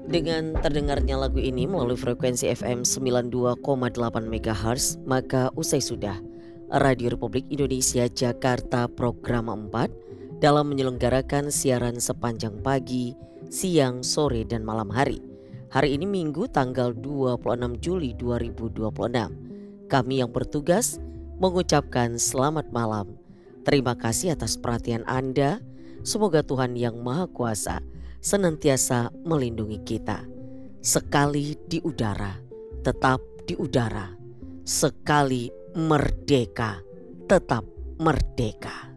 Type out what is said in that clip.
Dengan terdengarnya lagu ini melalui frekuensi FM 92,8 MHz, maka usai sudah Radio Republik Indonesia Jakarta Program 4 dalam menyelenggarakan siaran sepanjang pagi, siang, sore, dan malam hari. Hari ini Minggu tanggal 26 Juli 2026. Kami yang bertugas mengucapkan selamat malam. Terima kasih atas perhatian Anda. Semoga Tuhan yang Maha Kuasa senantiasa melindungi kita. Sekali di udara, tetap di udara. Sekali merdeka, tetap merdeka.